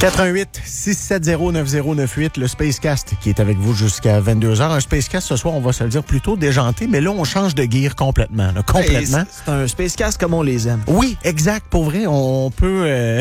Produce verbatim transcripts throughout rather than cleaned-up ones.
quatre un huit, six sept zéro, neuf zéro neuf huit, le Spacecast qui est avec vous jusqu'à vingt-deux heures. Un Spacecast ce soir, on va se le dire plutôt déjanté, mais là, on change de gear complètement. Là, complètement. Hey, c'est un Spacecast comme on les aime. Oui, exact. Pour vrai, on peut euh,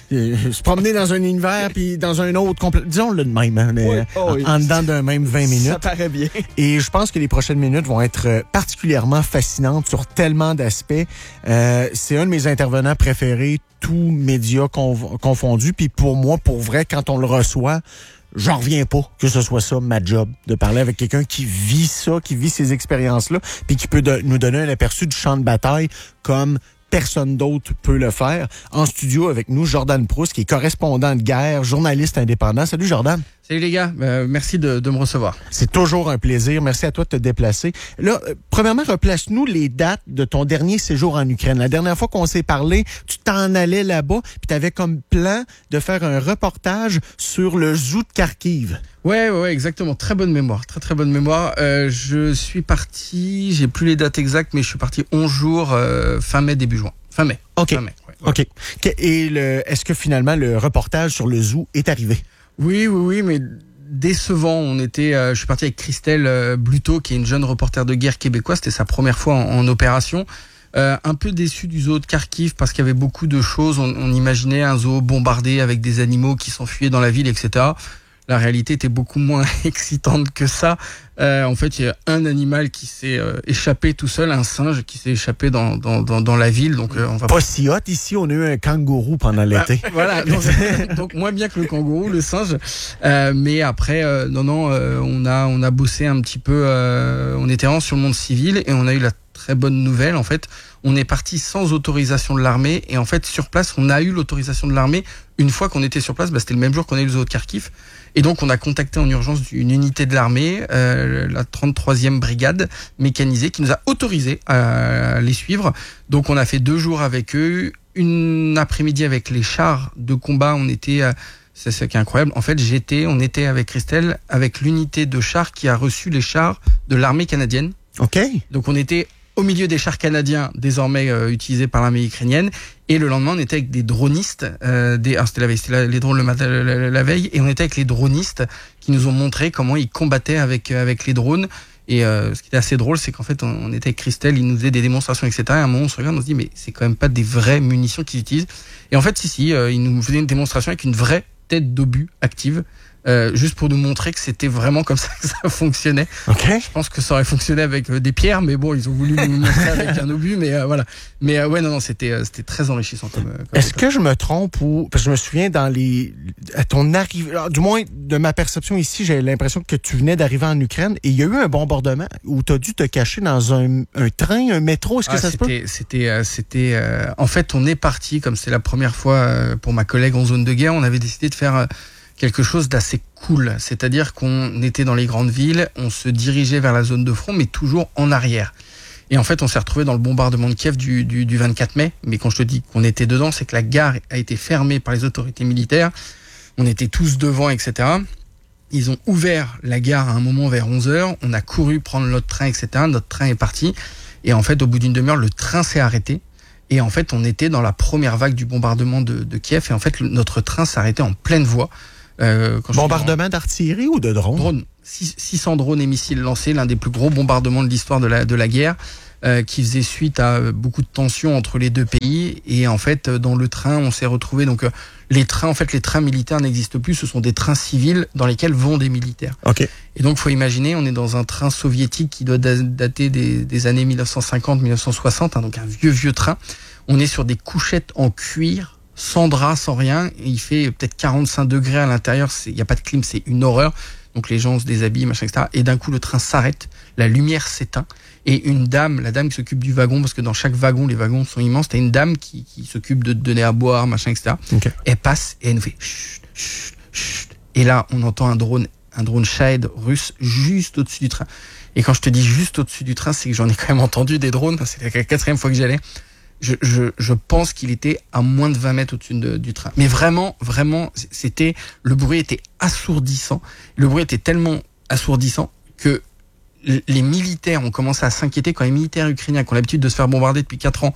se promener dans un univers puis dans un autre complètement. Disons-le de même, hein, oui. Oh, oui. en, en dedans d'un même vingt minutes. Ça paraît bien. Et je pense que les prochaines minutes vont être particulièrement fascinantes sur tellement d'aspects. Euh, c'est un de mes intervenants préférés, tous médias conf- confondus. Puis pour moi, pour vrai, quand on le reçoit, j'en reviens pas que ce soit ça ma job, de parler avec quelqu'un qui vit ça, qui vit ces expériences-là, puis qui peut de- nous donner un aperçu du champ de bataille comme personne d'autre peut le faire. En studio avec nous, Jordan Proust, qui est correspondant de guerre, journaliste indépendant. Salut Jordan. Salut les gars, euh, merci de, de me recevoir. C'est toujours un plaisir. Merci à toi de te déplacer. Là, euh, premièrement, replace-nous les dates de ton dernier séjour en Ukraine. La dernière fois qu'on s'est parlé, tu t'en allais là-bas, puis tu avais comme plan de faire un reportage sur le zoo de Kharkiv. Ouais, ouais, ouais, exactement. Très bonne mémoire, très très bonne mémoire. Euh, je suis parti, j'ai plus les dates exactes, mais je suis parti onze jours, euh, fin mai, début juin. Fin mai. OK. Fin mai, ouais. OK. Et le, est-ce que finalement le reportage sur le zoo est arrivé? Oui, oui, oui, mais décevant. On était, euh, je suis parti avec Christelle euh, Bluteau, qui est une jeune reporter de guerre québécoise. C'était sa première fois en, en opération. Euh, un peu déçu du zoo de Kharkiv parce qu'il y avait beaucoup de choses. On, on imaginait un zoo bombardé avec des animaux qui s'enfuyaient dans la ville, et cetera. La réalité était beaucoup moins excitante que ça. Euh, en fait, il y a un animal qui s'est euh, échappé tout seul, un singe qui s'est échappé dans dans dans, dans la ville. Donc, euh, on va pas si hot ici. On a eu un kangourou pendant l'été. Bah, voilà. Donc, donc moins bien que le kangourou, le singe. Euh, mais après, euh, non, non, euh, on a on a bossé un petit peu. Euh, on était vraiment sur le monde civil et on a eu la très bonne nouvelle. En fait, on est parti sans autorisation de l'armée et en fait sur place, on a eu l'autorisation de l'armée une fois qu'on était sur place. Bah, c'était le même jour qu'on a eu le zoo de Kharkiv. Et donc, on a contacté en urgence une unité de l'armée, euh, la trente-troisième brigade mécanisée, qui nous a autorisé à les suivre. Donc, on a fait deux jours avec eux, une après-midi avec les chars de combat. On était, euh, c'est ce qui est incroyable. En fait, j'étais, on était avec Christelle, avec l'unité de chars qui a reçu les chars de l'armée canadienne. OK. Donc, on était au milieu des chars canadiens, désormais euh, utilisés par l'armée ukrainienne. Et le lendemain, on était avec des dronistes. Euh, des, alors c'était la veille, c'était la, les drones le matin, la, la, la veille. Et on était avec les dronistes qui nous ont montré comment ils combattaient avec avec les drones. Et euh, ce qui était assez drôle, c'est qu'en fait, on, on était avec Christelle, ils nous faisaient des démonstrations, et cetera. Et à un moment, on se regarde, on se dit, mais c'est quand même pas des vraies munitions qu'ils utilisent. Et en fait, si, si, euh, ils nous faisaient une démonstration avec une vraie tête d'obus active. Euh, juste pour nous montrer que c'était vraiment comme ça que ça fonctionnait. Okay. Je pense que ça aurait fonctionné avec euh, des pierres, mais bon, ils ont voulu nous montrer avec un obus, mais euh, voilà. Mais euh, ouais, non, non, c'était euh, c'était très enrichissant comme. comme Est-ce que je me trompe ou parce que je me souviens dans les à ton arrivée, alors, du moins de ma perception ici, j'ai l'impression que tu venais d'arriver en Ukraine et il y a eu un bombardement où tu as dû te cacher dans un, un train, un métro. Est-ce que ah, ça se peut? C'était, c'était, euh, c'était. Euh, en fait, on est parti comme c'est la première fois euh, pour ma collègue en zone de guerre. On avait décidé de faire euh, quelque chose d'assez cool, c'est-à-dire qu'on était dans les grandes villes, on se dirigeait vers la zone de front, mais toujours en arrière. Et en fait, on s'est retrouvé dans le bombardement de Kiev du, du, du vingt-quatre mai. Mais quand je te dis qu'on était dedans, c'est que la gare a été fermée par les autorités militaires. On était tous devant, et cetera. Ils ont ouvert la gare à un moment vers onze heures. On a couru prendre notre train, et cetera. Notre train est parti. Et en fait, au bout d'une demi-heure, le train s'est arrêté. Et en fait, on était dans la première vague du bombardement de, de Kiev. Et en fait, le, notre train s'arrêtait en pleine voie. Euh, quand bombardement en... d'artillerie ou de drones? Drones. six cents drones et missiles lancés, l'un des plus gros bombardements de l'histoire de la, de la guerre, euh, qui faisait suite à beaucoup de tensions entre les deux pays. Et en fait, dans le train, on s'est retrouvé. Donc, euh, les trains, en fait, les trains militaires n'existent plus. Ce sont des trains civils dans lesquels vont des militaires. Okay. Et donc, faut imaginer, on est dans un train soviétique qui doit dater des, des années mille neuf cent cinquante mille neuf cent soixante, hein, donc un vieux, vieux train. On est sur des couchettes en cuir, sans drap, sans rien. Et il fait peut-être quarante-cinq degrés à l'intérieur. Il n'y a pas de clim, c'est une horreur. Donc les gens se déshabillent, machin, et cetera. Et d'un coup, le train s'arrête, la lumière s'éteint. Et une dame, la dame qui s'occupe du wagon, parce que dans chaque wagon, les wagons sont immenses, t'as une dame qui, qui s'occupe de te donner à boire, machin, et cetera. Okay. Elle passe et elle nous fait chut, chut, chut. Et là, on entend un drone, un drone Shahed russe juste au-dessus du train. Et quand je te dis juste au-dessus du train, c'est que j'en ai quand même entendu des drones. C'est la quatrième fois que j'y allais. Je, je, je pense qu'il était à moins de vingt mètres au-dessus de, du train. Mais vraiment, vraiment, c'était, le bruit était assourdissant. Le bruit était tellement assourdissant que les militaires ont commencé à s'inquiéter quand les militaires ukrainiens, qui ont l'habitude de se faire bombarder depuis quatre ans,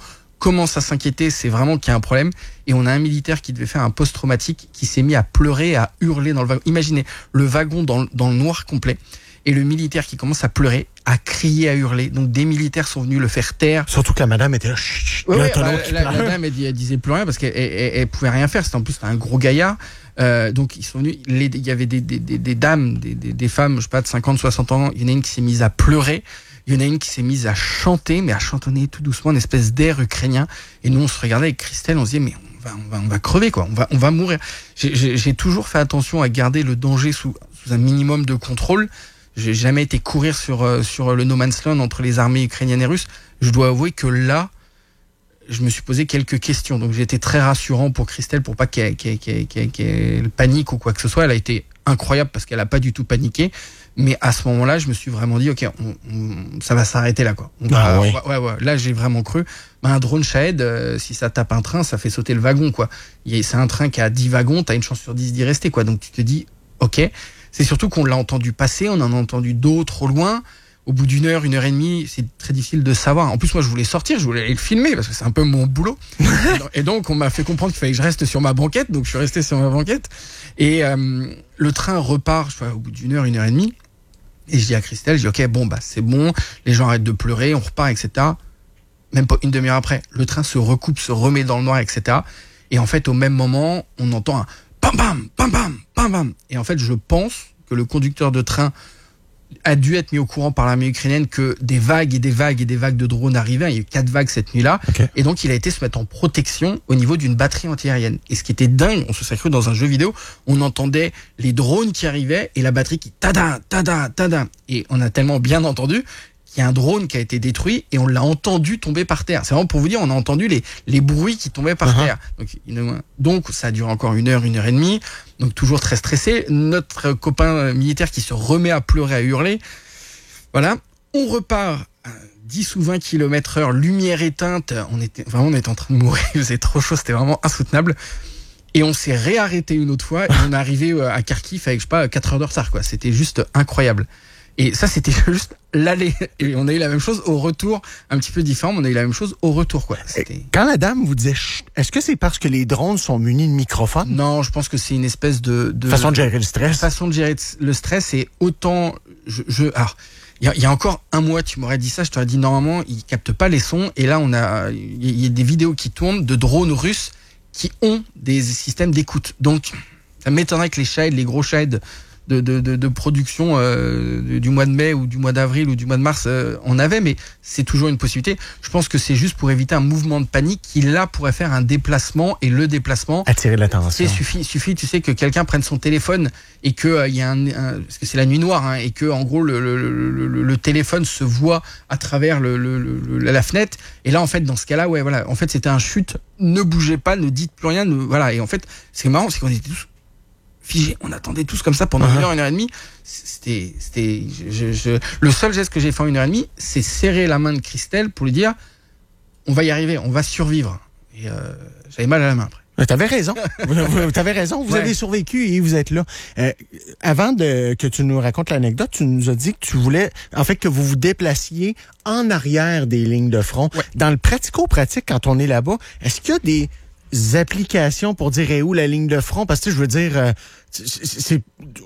commence à s'inquiéter, c'est vraiment qu'il y a un problème. Et on a un militaire qui devait faire un post-traumatique qui s'est mis à pleurer, à hurler dans le wagon. Imaginez, le wagon dans, dans le noir complet. Et le militaire qui commence à pleurer, à crier, à hurler. Donc des militaires sont venus le faire taire. Surtout que la madame était là. Chut, chut, ouais, là, ouais, t'as bah, l'autre qui la, pleure. la dame, elle, elle disait plus rien parce qu'elle elle, elle pouvait rien faire. C'était en plus c'était un gros gaillard. Euh, donc ils sont venus. Les, il y avait des, des, des, des dames, des, des, des femmes, je sais pas, de cinquante, soixante ans. Il y en a une qui s'est mise à pleurer. Il y en a une qui s'est mise à chanter, mais à chantonner tout doucement, une espèce d'air ukrainien. Et nous, on se regardait avec Christelle, on se disait, mais on va, on va, on va crever, quoi. On va, on va mourir. J'ai, j'ai, j'ai toujours fait attention à garder le danger sous, sous un minimum de contrôle. J'ai jamais été courir sur, euh, sur le no man's land entre les armées ukrainiennes et russes. Je dois avouer que là, je me suis posé quelques questions. Donc j'ai été très rassurant pour Christelle pour pas qu'elle, qu'elle, qu'elle, qu'elle, qu'elle panique ou quoi que ce soit. Elle a été incroyable parce qu'elle a pas du tout paniqué. Mais à ce moment-là, je me suis vraiment dit, ok, on, on, ça va s'arrêter là, quoi. On va, Ah, oui. ouais, ouais, là, j'ai vraiment cru. Bah, un drone Shahed, euh, si ça tape un train, ça fait sauter le wagon, quoi. Et c'est un train qui a dix wagons, t'as une chance sur dix d'y rester, quoi. Donc tu te dis, ok. C'est surtout qu'on l'a entendu passer, on en a entendu d'autres au loin. Au bout d'une heure, une heure et demie, c'est très difficile de savoir. En plus, moi, je voulais sortir, je voulais aller le filmer parce que c'est un peu mon boulot. Et donc, on m'a fait comprendre qu'il fallait que je reste sur ma banquette. Donc, je suis resté sur ma banquette. Et euh, le train repart, je vois, au bout d'une heure, une heure et demie. Et je dis à Christelle, je dis, ok, bon, bah, c'est bon. Les gens arrêtent de pleurer, on repart, et cetera. Même pas une demi-heure après, le train se recoupe, se remet dans le noir, et cetera. Et en fait, au même moment, on entend un bam bam, bam bam, bam bam. Et en fait, je pense que le conducteur de train a dû être mis au courant par l'armée ukrainienne que des vagues et des vagues et des vagues de drones arrivaient. Il y a eu quatre vagues cette nuit-là. Okay. Et donc, il a été se mettre en protection au niveau d'une batterie antiaérienne. Et ce qui était dingue, on se serait cru dans un jeu vidéo, on entendait les drones qui arrivaient et la batterie qui tada, tada, tada. Et on a tellement bien entendu qu'il y a un drone qui a été détruit et on l'a entendu tomber par terre. C'est vraiment pour vous dire, on a entendu les, les bruits qui tombaient par uh-huh. terre. Donc, donc, ça a duré encore une heure, une heure et demie. Donc, toujours très stressé. Notre copain militaire qui se remet à pleurer, à hurler. Voilà. On repart à dix ou vingt kilomètres heure, lumière éteinte. On était, vraiment, on était en train de mourir. Il faisait trop chaud. C'était vraiment insoutenable. Et on s'est réarrêté une autre fois et on est arrivé à Kharkiv avec, je sais pas, quatre heures de retard, quoi. C'était juste incroyable. Et ça, c'était juste l'aller. Et on a eu la même chose au retour, un petit peu différent, mais on a eu la même chose au retour, quoi. C'était... Quand la dame vous disait, est-ce que c'est parce que les drones sont munis de microphones? Non, je pense que c'est une espèce de, de façon de gérer le stress. Façon de gérer le stress et autant, je, je alors, il y, y a encore un mois, tu m'aurais dit ça, je t'aurais dit normalement, ils captent pas les sons. Et là, on a, il y, y a des vidéos qui tournent de drones russes qui ont des systèmes d'écoute. Donc, ça m'étonnerait que les Shahed, les gros Shahed de, de, de, de production euh, du mois de mai ou du mois d'avril ou du mois de mars euh, on avait, mais c'est toujours une possibilité. Je pense que c'est juste pour éviter un mouvement de panique qui là pourrait faire un déplacement et le déplacement attirer l'attention. C'est suffit, suffit, tu sais que quelqu'un prenne son téléphone et que il euh, y a un, un, parce que c'est la nuit noire hein, et que en gros le, le, le, le, le téléphone se voit à travers le, le, le, la fenêtre. Et là en fait dans ce cas-là, ouais voilà, en fait c'était un chute. Ne bougez pas, ne dites plus rien, ne, voilà. Et en fait, c'est marrant, c'est qu'on était tous figés, on attendait tous comme ça pendant uh-huh. une heure, une heure et demie. C'était, c'était, je, je, le seul geste que j'ai fait en une heure et demie, c'est serrer la main de Christelle pour lui dire, on va y arriver, on va survivre. Et euh, j'avais mal à la main après. T'avais raison. T'avais raison. Vous ouais. avez survécu et vous êtes là. Euh, avant de que tu nous racontes l'anecdote, tu nous as dit que tu voulais, en fait, que vous vous déplaciez en arrière des lignes de front. Ouais. Dans le pratico-pratique, quand on est là-bas, est-ce qu'il y a des applications pour dire est où la ligne de front? Parce que je veux dire, euh, c'est, c'est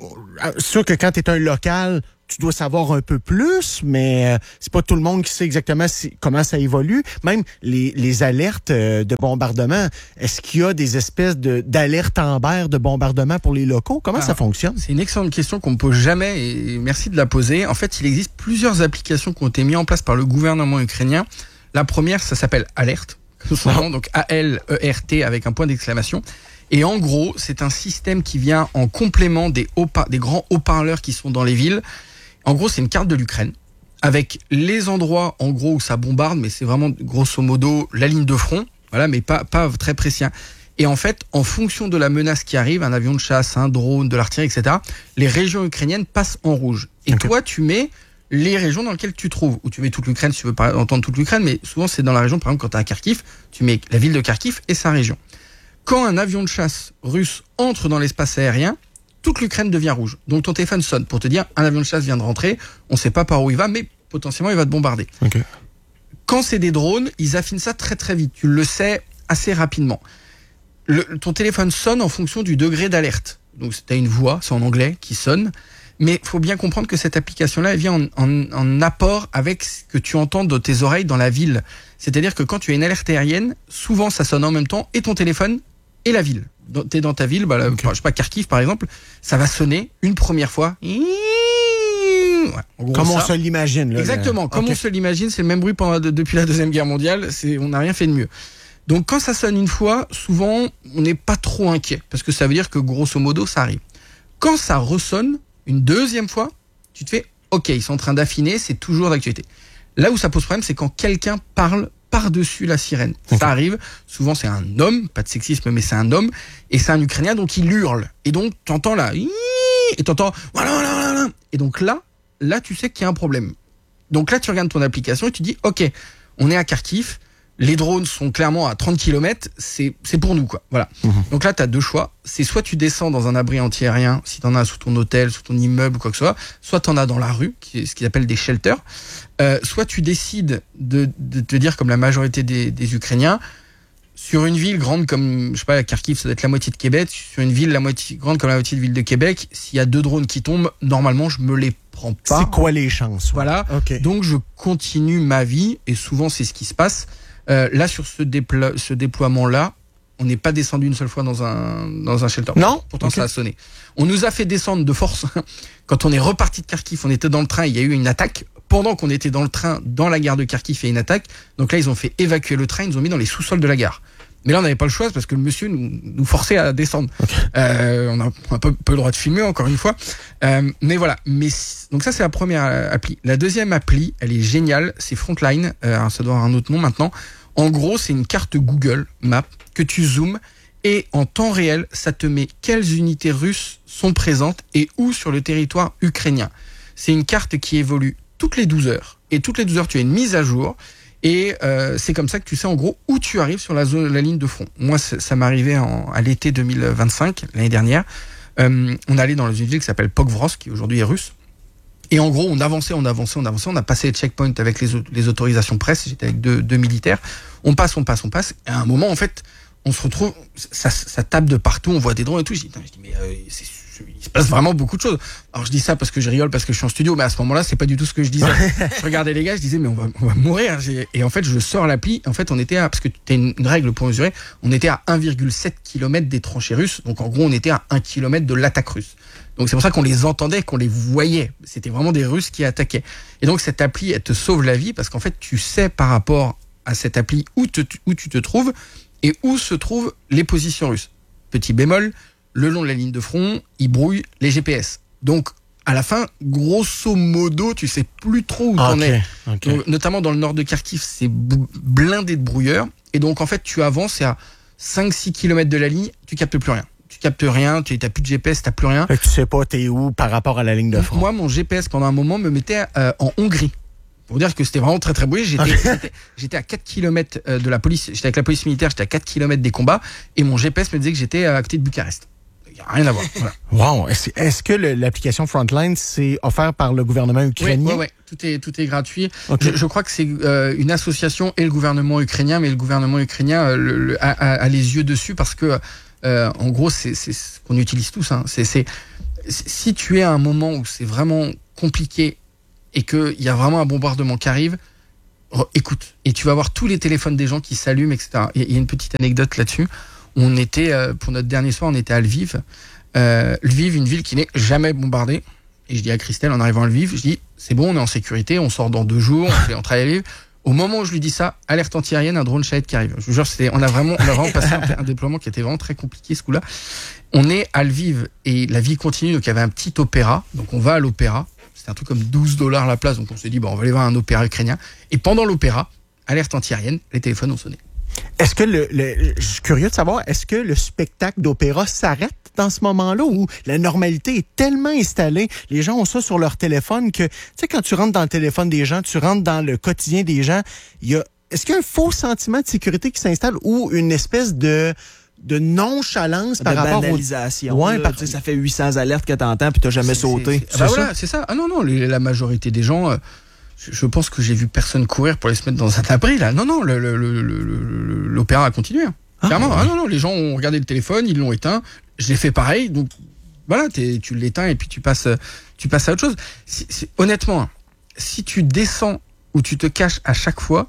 sûr que quand tu es un local, tu dois savoir un peu plus, mais euh, c'est pas tout le monde qui sait exactement si, comment ça évolue. Même les, les alertes euh, de bombardement, est-ce qu'il y a des espèces de, d'alertes Amber de bombardement pour les locaux? Comment Alors, ça fonctionne? C'est une excellente question qu'on me pose jamais et merci de la poser. En fait, il existe plusieurs applications qui ont été mises en place par le gouvernement ukrainien. La première, ça s'appelle Alert, souvent, donc A L E R T avec un point d'exclamation. Et en gros, c'est un système qui vient en complément des, haut- des grands haut-parleurs qui sont dans les villes. En gros, c'est une carte de l'Ukraine avec les endroits, en gros, où ça bombarde, mais c'est vraiment, grosso modo, la ligne de front. Voilà, mais pas, pas très précis. Et en fait, en fonction de la menace qui arrive, un avion de chasse, un drone, de l'artillerie, et cetera, les régions ukrainiennes passent en rouge. Et okay. toi, tu mets les régions dans lesquelles tu trouves, ou tu mets toute l'Ukraine si tu veux pas entendre toute l'Ukraine, mais souvent c'est dans la région, par exemple, quand tu es à Kharkiv, tu mets la ville de Kharkiv et sa région. Quand un avion de chasse russe entre dans l'espace aérien, toute l'Ukraine devient rouge. Donc ton téléphone sonne pour te dire un avion de chasse vient de rentrer, on ne sait pas par où il va, mais potentiellement il va te bombarder. Okay. Quand c'est des drones, ils affinent ça très très vite. Tu le sais assez rapidement. Le, ton téléphone sonne en fonction du degré d'alerte. Donc, tu as une voix, c'est en anglais, qui sonne. Mais il faut bien comprendre que cette application-là, elle vient en, en, en apport avec ce que tu entends de tes oreilles dans la ville. C'est-à-dire que quand tu as une alerte aérienne, souvent ça sonne en même temps, et ton téléphone et la ville. Tu es dans ta ville, bah, là, okay. je sais pas, Kharkiv par exemple, ça va sonner une première fois. Ouais, gros, comme ça. on se l'imagine. Là, Exactement, là. comme okay. on se l'imagine, c'est le même bruit pendant, de, depuis la Deuxième Guerre mondiale, c'est, on n'a rien fait de mieux. Donc quand ça sonne une fois, souvent on n'est pas trop inquiet, parce que ça veut dire que grosso modo ça arrive. Quand ça ressonne une deuxième fois, tu te fais ok, ils sont en train d'affiner, c'est toujours d'actualité. Là où ça pose problème, c'est quand quelqu'un parle par-dessus la sirène. Okay. Ça arrive, souvent c'est un homme, pas de sexisme, mais c'est un homme, et c'est un Ukrainien, donc il hurle. Et donc t'entends là, et t'entends, et donc là, là tu sais qu'il y a un problème. Donc là tu regardes ton application et tu dis ok, on est à Kharkiv, les drones sont clairement à trente kilomètres, c'est, c'est pour nous, quoi. Voilà. Mmh. Donc là, tu as deux choix. C'est soit tu descends dans un abri antiaérien, si tu en as sous ton hôtel, sous ton immeuble, quoi que ce soit, soit tu en as dans la rue, qui est ce qu'ils appellent des shelters, euh, soit tu décides de, de te dire, comme la majorité des, des Ukrainiens, sur une ville grande comme, je sais pas, Kharkiv, ça doit être la moitié de Québec, sur une ville la moitié, grande comme la moitié de ville de Québec, s'il y a deux drones qui tombent, normalement, je me les prends pas. C'est quoi les chances? Voilà. Okay. Donc, je continue ma vie, et souvent, c'est ce qui se passe. Euh, là, sur ce, déplo- ce déploiement-là, on n'est pas descendu une seule fois dans un, dans un shelter. Non. Pourtant, okay. ça a sonné. On nous a fait descendre de force. Quand on est reparti de Kharkiv, on était dans le train, il y a eu une attaque. Pendant qu'on était dans le train, dans la gare de Kharkiv, il y a une attaque. Donc là, ils ont fait évacuer le train, ils nous ont mis dans les sous-sols de la gare. Mais là, on n'avait pas le choix parce que le monsieur nous, nous forçait à descendre. Okay. Euh, on a un peu, peu le droit de filmer, encore une fois. Euh, mais voilà. Mais, donc ça, c'est la première appli. La deuxième appli, elle est géniale. C'est Frontline. Euh, ça doit avoir un autre nom maintenant. En gros, c'est une carte Google Maps que tu zoomes et en temps réel, ça te met quelles unités russes sont présentes et où sur le territoire ukrainien. C'est une carte qui évolue toutes les douze heures. Et toutes les douze heures, tu as une mise à jour. Et euh, c'est comme ça que tu sais en gros où tu arrives sur la zone, la ligne de front. Moi, ça m'arrivait en, à l'été deux mille vingt-cinq, l'année dernière. Euh, on allait dans une ville qui s'appelle Pokrovsk, qui aujourd'hui est russe. Et en gros, on avançait, on avançait, on avançait. On a passé les checkpoints avec les, les autorisations presse. J'étais avec deux, deux militaires. On passe, on passe, on passe. Et à un moment, en fait, on se retrouve, ça, ça tape de partout. On voit des drones et tout. Je dis, je dis mais euh, c'est, il se passe vraiment beaucoup de choses. Alors je dis ça parce que je rigole, parce que je suis en studio, mais à ce moment-là, c'est pas du tout ce que je disais. Je regardais les gars, je disais mais on va, on va mourir. Et en fait, je sors l'appli. En fait, on était à, parce que t'as une, une règle pour mesurer, on était à un virgule sept kilomètres des tranchées russes. Donc en gros, on était à un kilomètre de l'attaque russe. Donc c'est pour ça qu'on les entendait, qu'on les voyait. C'était vraiment des Russes qui attaquaient. Et donc cette appli, elle te sauve la vie parce qu'en fait, tu sais par rapport à cette appli où, te, où tu te trouves et où se trouvent les positions russes. Petit bémol, le long de la ligne de front, ils brouillent les G P S. Donc à la fin, grosso modo, tu sais plus trop où t'en okay, es. Okay. Donc, notamment dans le nord de Kharkiv, c'est blindé de brouilleurs. Et donc en fait, tu avances et à cinq six kilomètres de la ligne, tu captes plus rien. Tu captes rien, tu n'as plus de G P S, tu n'as plus rien. Fait que tu sais pas t'es où par rapport à la ligne de front. Moi, mon G P S, pendant un moment, me mettait euh, en Hongrie. Pour dire que c'était vraiment très très brouillé. J'étais, okay. j'étais, j'étais à quatre kilomètres de la police, j'étais avec la police militaire, j'étais à quatre kilomètres des combats, et mon G P S me disait que j'étais à côté de Bucarest. Il n'y a rien à voir. Voilà. Wow! Est-ce, est-ce que le, l'application Frontline, c'est offert par le gouvernement ukrainien? Oui, oui, oui. Tout est, tout est gratuit. Okay. Je, je crois que c'est euh, une association et le gouvernement ukrainien, mais le gouvernement ukrainien euh, le, le, a, a, a les yeux dessus parce que Euh, en gros, c'est, c'est ce qu'on utilise tous. Hein. C'est, c'est, si tu es à un moment où c'est vraiment compliqué et qu'il y a vraiment un bombardement qui arrive, re- écoute. Et tu vas voir tous les téléphones des gens qui s'allument, et cetera. Il y a une petite anecdote là-dessus. On était, euh, pour notre dernier soir, on était à Lviv. Euh, Lviv, une ville qui n'est jamais bombardée. Et je dis à Christelle, en arrivant à Lviv, je dis, c'est bon, on est en sécurité, on sort dans deux jours, on, fait, on travaille à Lviv. Au moment où je lui dis ça, alerte antiaérienne, un drone Shahed qui arrive. Je vous jure, c'était, on a vraiment, on a vraiment passé un, un déploiement qui était vraiment très compliqué ce coup-là. On est à Lviv et la vie continue. Donc il y avait un petit opéra. Donc on va à l'opéra. C'était un truc comme douze dollars la place. Donc on s'est dit, bon, on va aller voir un opéra ukrainien. Et pendant l'opéra, alerte antiaérienne, les téléphones ont sonné. Est-ce que le, le, je suis curieux de savoir, est-ce que le spectacle d'opéra s'arrête dans ce moment-là où la normalité est tellement installée, les gens ont ça sur leur téléphone que, tu sais, quand tu rentres dans le téléphone des gens, tu rentres dans le quotidien des gens, il y a, est-ce qu'il y a un faux sentiment de sécurité qui s'installe ou une espèce de, de nonchalance de par rapport banalisation. Ouais, là, par... Ça fait huit cents alertes que t'entends puis t'as jamais c'est, sauté. C'est, c'est, bah voilà, c'est ça. Ah non, non, les, la majorité des gens... Euh, je, je pense que j'ai vu personne courir pour aller se mettre dans un abri là. Non non, le, le, le, le, l'opéra a continué. Hein. Ah, Clairement. Ouais. Ah non non, les gens ont regardé le téléphone, ils l'ont éteint. Je l'ai fait pareil. Donc voilà, t'es, tu l'éteins et puis tu passes, tu passes à autre chose. C'est, c'est, honnêtement, si tu descends ou tu te caches à chaque fois.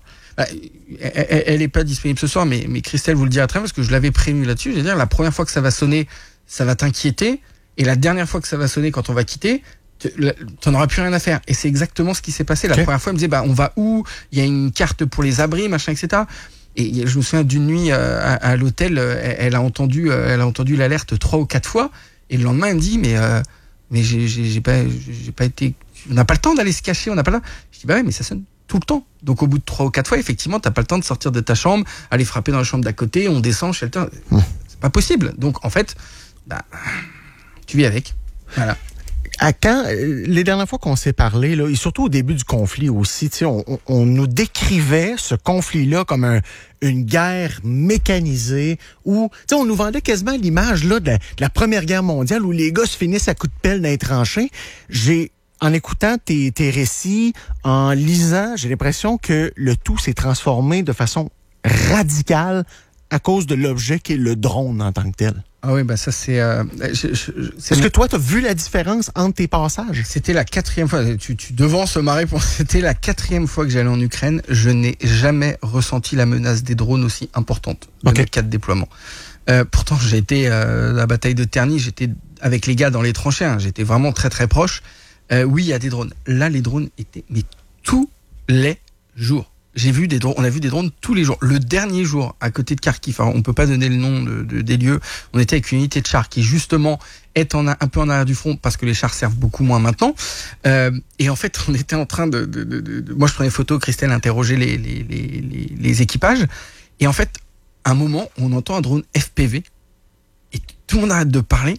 Elle n'est pas disponible ce soir, mais, mais Christelle vous le dira très bien parce que je l'avais prévenu là-dessus. Je veux dire, la première fois que ça va sonner, ça va t'inquiéter, et la dernière fois que ça va sonner, quand on va quitter, t'en auras plus rien à faire. Et c'est exactement ce qui s'est passé. La okay. première fois, elle me disait, bah, on va où? Il y a une carte pour les abris, machin, et cetera. Et je me souviens d'une nuit à, à l'hôtel, elle a entendu, elle a entendu l'alerte trois ou quatre fois, et le lendemain, elle me dit, mais, euh, mais j'ai, j'ai, j'ai pas, j'ai pas été, on n'a pas le temps d'aller se cacher, on n'a pas le temps. Je dis, bah ouais, mais ça sonne tout le temps. Donc au bout de trois ou quatre fois, effectivement, t'as pas le temps de sortir de ta chambre, aller frapper dans la chambre d'à côté, on descend, shelter. Mmh. C'est pas possible. Donc en fait, bah, tu vis avec. Voilà. À quand, les dernières fois qu'on s'est parlé, là, et surtout au début du conflit aussi, tu sais, on, on, on nous décrivait ce conflit-là comme un, une guerre mécanisée où, tu sais, on nous vendait quasiment l'image là de la, de la Première Guerre mondiale où les gars se finissent à coups de pelle dans les tranchées. J'ai En écoutant tes, tes récits, en lisant, j'ai l'impression que le tout s'est transformé de façon radicale à cause de l'objet qui est le drone en tant que tel. Ah oui, bah ça c'est... Euh, je, je, c'est Est-ce que toi, tu as vu la différence entre tes passages? C'était la quatrième fois, tu, tu devances ma réponse, c'était la quatrième fois que j'allais en Ukraine. Je n'ai jamais ressenti la menace des drones aussi importante de okay. mes quatre déploiements. Euh, pourtant, j'ai été euh, à la bataille de Terny, j'étais avec les gars dans les tranchées, hein, j'étais vraiment très très proche. Euh, oui, il y a des drones. Là, les drones étaient, mais tous les jours. J'ai vu des drones, on a vu des drones tous les jours. Le dernier jour, à côté de Kharkiv, alors on peut pas donner le nom de, de, des lieux, on était avec une unité de chars qui, justement, est en, un peu en arrière du front parce que les chars servent beaucoup moins maintenant. Euh, et en fait, on était en train de, de, de, de, de moi je prenais photo, Christelle interrogeait les, les, les, les, les équipages. Et en fait, à un moment, on entend un drone F P V et tout le monde arrête de parler.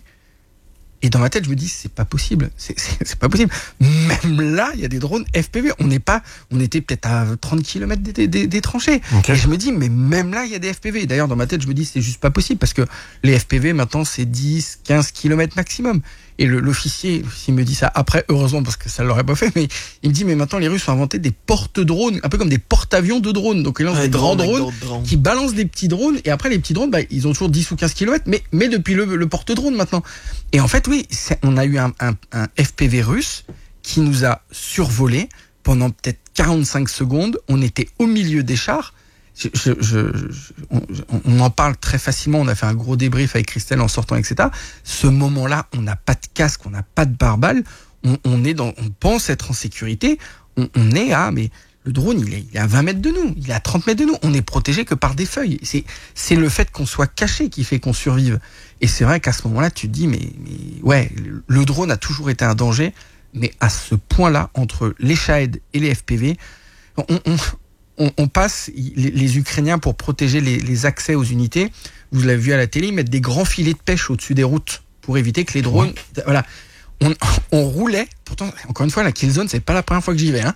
Et dans ma tête, je me dis, c'est pas possible. C'est, c'est, c'est pas possible. Même là, il y a des drones F P V. On n'est pas, on était peut-être à trente kilomètres des, des, des tranchées. Okay. Et je me dis, mais même là, il y a des F P V. D'ailleurs, dans ma tête, je me dis, c'est juste pas possible parce que les F P V, maintenant, c'est dix, quinze kilomètres maximum. Et le, l'officier, l'officier me dit ça après, heureusement, parce que ça l'aurait pas fait, mais il me dit, mais maintenant, les Russes ont inventé des porte-drones, un peu comme des porte-avions de drones. Donc, ils lancent ouais, des grands drones, drones qui balancent des petits drones. Et après, les petits drones, bah, ils ont toujours dix ou quinze kilomètres, mais, mais depuis le, le porte-drone maintenant. Et en fait, oui, c'est, on a eu un, un, un F P V russe qui nous a survolé pendant peut-être quarante-cinq secondes. On était au milieu des chars. Je, je, je, je, on, on en parle très facilement. On a fait un gros débrief avec Christelle en sortant, et cetera. Ce moment-là, on n'a pas de casque, on n'a pas de pare-balles. On, on est dans, on pense être en sécurité. On, on est à, mais le drone, il est, il est à vingt mètres de nous, il est à trente mètres de nous. On est protégé que par des feuilles. C'est, c'est le fait qu'on soit caché qui fait qu'on survive. Et c'est vrai qu'à ce moment-là, tu te dis, mais, mais ouais, le drone a toujours été un danger, mais à ce point-là, entre les Shahed et les F P V, on, on On, on passe, les, les Ukrainiens, pour protéger les, les accès aux unités, vous l'avez vu à la télé, ils mettent des grands filets de pêche au-dessus des routes pour éviter que les drones... Ouais. Voilà. On, on roulait, pourtant, encore une fois, la Killzone, c'est pas la première fois que j'y vais. Hein.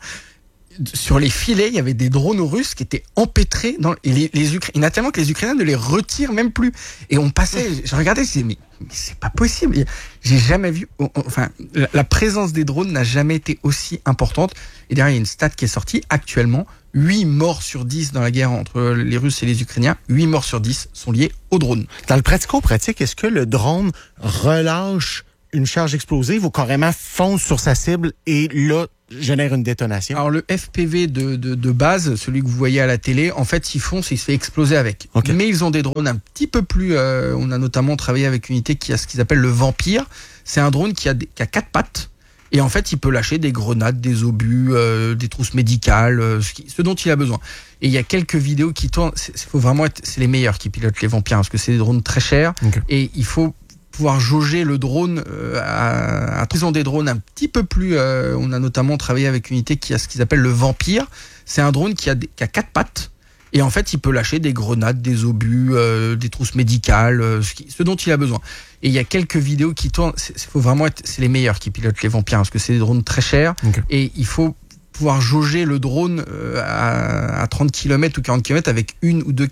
Sur les filets, il y avait des drones russes qui étaient empêtrés dans... Et les, les Ukra... Il y en a tellement que les Ukrainiens ne les retirent même plus. Et on passait, je regardais, je disais, mais, mais c'est pas possible. J'ai jamais vu... Enfin, la, la présence des drones n'a jamais été aussi importante. Et derrière, il y a une stat qui est sortie actuellement. huit morts sur dix dans la guerre entre les Russes et les Ukrainiens, huit morts sur dix sont liés aux drones. Dans le pratico-pratique, est-ce que le drone relâche une charge explosive ou carrément fonce sur sa cible et là, génère une détonation? Alors le F P V de, de, de base, celui que vous voyez à la télé, en fait, il fonce et il se fait exploser avec. Okay. Mais ils ont des drones un petit peu plus... Euh, on a notamment travaillé avec une unité qui a ce qu'ils appellent le Vampire. C'est un drone qui a, des, qui a quatre pattes. Et en fait, il peut lâcher des grenades, des obus, euh, des trousses médicales, euh, ce, qui, ce dont il a besoin. Et il y a quelques vidéos qui tournent. Il faut vraiment être, c'est les meilleurs qui pilotent les Vampires parce que c'est des drones très chers. Okay. Et il faut pouvoir jauger le drone euh, à, à ils ont des drones un petit peu plus. Euh, on a notamment travaillé avec une unité qui a ce qu'ils appellent le Vampire. C'est un drone qui a, des, qui a quatre pattes. Et en fait, il peut lâcher des grenades, des obus, euh, des trousses médicales, euh, ce, qui, ce dont il a besoin. Et il y a quelques vidéos qui tournent. Il faut vraiment être, c'est les meilleurs qui pilotent les Vampires parce que c'est des drones très chers. Okay. Et il faut pouvoir jauger le drone euh, à, à trente kilomètres ou quarante kilomètres avec une ou deux